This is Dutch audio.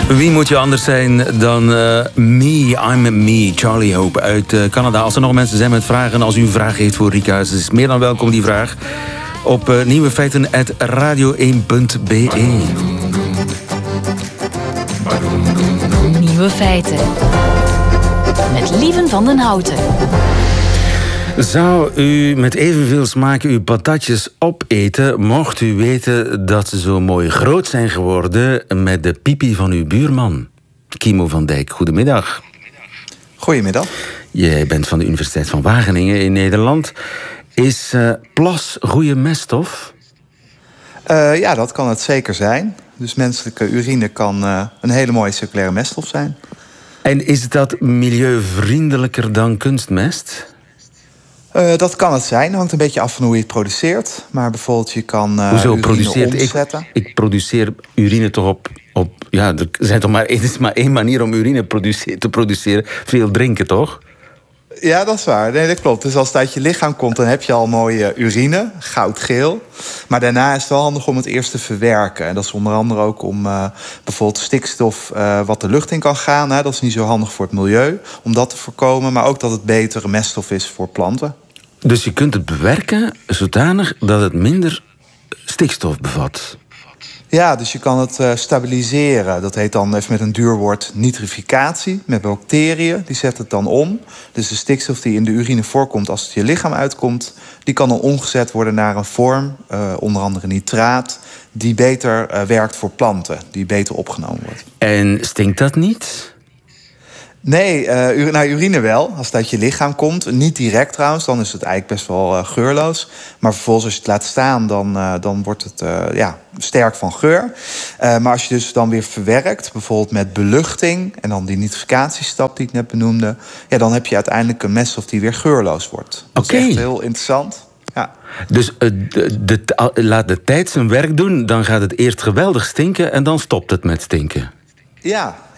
Wie moet je anders zijn dan me, I'm me, Charlie Hope uit Canada. Als er nog mensen zijn met vragen, als u een vraag heeft voor Rieke Huygens, is meer dan welkom die vraag op nieuwefeiten@radio1.be. Nieuwe feiten. Met Lieven van den Houten. Zou u met evenveel smaak uw patatjes opeten, mocht u weten dat ze zo mooi groot zijn geworden met de pipi van uw buurman? Kimo van Dijk, goedemiddag. Goedemiddag. Jij bent van de Universiteit van Wageningen in Nederland. Is plas goede meststof? Ja, dat kan het zeker zijn. Dus menselijke urine kan een hele mooie circulaire meststof zijn. En is dat milieuvriendelijker dan kunstmest? Dat kan het zijn. Hangt een beetje af van hoe je het produceert. Maar bijvoorbeeld je kan Hoezo urine produceert omzetten. ik produceer urine toch op ja, er zijn toch er is maar één manier om urine te produceren. Veel drinken, toch? Ja, dat is waar. Nee, dat klopt. Dus als het uit je lichaam komt, dan heb je al mooie urine, goudgeel. Maar daarna is het wel handig om het eerst te verwerken. En dat is onder andere ook om bijvoorbeeld stikstof wat de lucht in kan gaan. Hè. Dat is niet zo handig voor het milieu, om dat te voorkomen. Maar ook dat het betere meststof is voor planten. Dus je kunt het bewerken zodanig dat het minder stikstof bevat. Ja, dus je kan het stabiliseren. Dat heet dan even met een duur woord nitrificatie. Met bacteriën, die zetten het dan om. Dus de stikstof die in de urine voorkomt als het je lichaam uitkomt, die kan dan omgezet worden naar een vorm, onder andere nitraat, die beter werkt voor planten, die beter opgenomen wordt. En stinkt dat niet? Nee, urine wel, als het uit je lichaam komt. Niet direct trouwens, dan is het eigenlijk best wel geurloos. Maar vervolgens als je het laat staan, dan wordt het sterk van geur. Maar als je dus dan weer verwerkt, bijvoorbeeld met beluchting, en dan die nitrificatiestap die ik net benoemde, ja, dan heb je uiteindelijk een meststof die weer geurloos wordt. Dat is echt heel interessant. Ja. Dus laat de tijd zijn werk doen, dan gaat het eerst geweldig stinken en dan stopt het met stinken. Ja.